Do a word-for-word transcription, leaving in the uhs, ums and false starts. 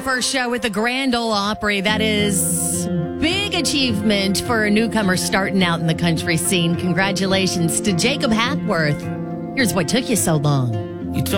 first show at the Grand Ole Opry. That is big achievement for a newcomer starting out in the country scene. Congratulations to Jacob Hackworth. Here's what took you so long. You told